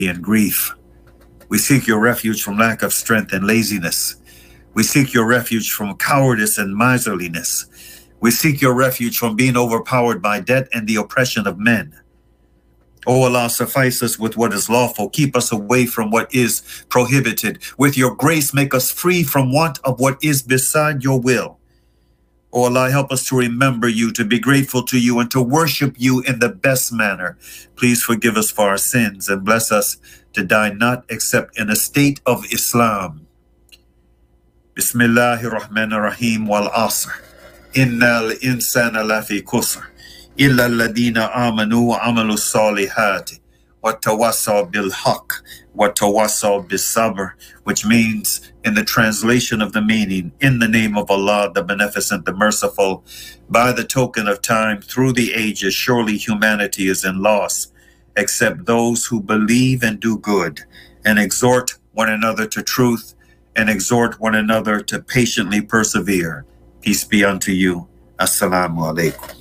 and grief. We seek your refuge from lack of strength and laziness. We seek your refuge from cowardice and miserliness. We seek your refuge from being overpowered by debt and the oppression of men. O Allah, suffice us with what is lawful. Keep us away from what is prohibited. With your grace, make us free from want of what is beside your will. O Allah, help us to remember you, to be grateful to you, and to worship you in the best manner. Please forgive us for our sins and bless us to die not except in a state of Islam. Bismillahir Rahmanir Rahim wal Asr. Innal insana lafi kusr. Illa alladhina amanu wa amalu salihati. Wa tawassaw bil haqq. Wa tawassaw bis sabr. Which means, in the translation of the meaning, in the name of Allah, the Beneficent, the Merciful, by the token of time, through the ages, surely humanity is in loss, except those who believe and do good, and exhort one another to truth, and exhort one another to patiently persevere. Peace be unto you. Assalamu alaikum.